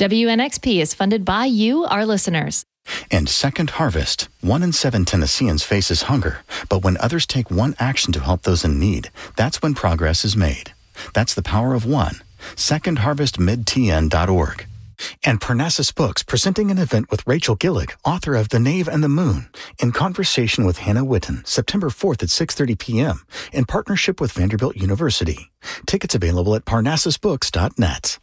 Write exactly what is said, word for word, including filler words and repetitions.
W N X P is funded by you, our listeners. And Second Harvest. One in seven Tennesseans faces hunger, but when others take one action to help those in need, that's when progress is made. That's the power of one. second harvest mid t n dot org. And Parnassus Books presenting an event with Rachel Gillig, author of The Knave and the Moon, in conversation with Hannah Witten, September fourth at six thirty p.m. in partnership with Vanderbilt University. Tickets available at parnassus books dot net.